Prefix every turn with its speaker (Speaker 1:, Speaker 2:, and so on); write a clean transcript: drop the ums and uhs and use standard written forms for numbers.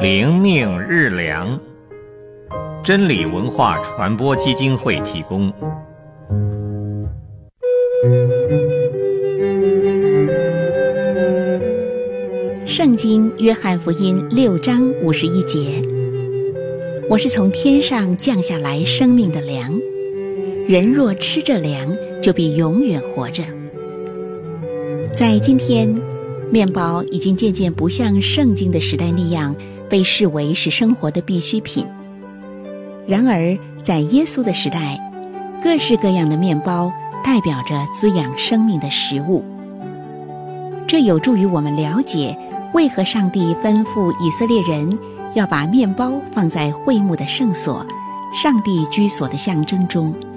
Speaker 1: 灵命日粮，真理文化传播基金会提供。
Speaker 2: 圣经约翰福音6章51节，我是从天上降下来生命的粮，人若吃这粮，就必永远活着。在今天，面包已经渐渐不像圣经的时代那样被视为是生活的必需品。然而在耶稣的时代，各式各样的面包代表着滋养生命的食物。这有助于我们了解为何上帝吩咐以色列人要把面包放在会幕的圣所，上帝居所的象征中。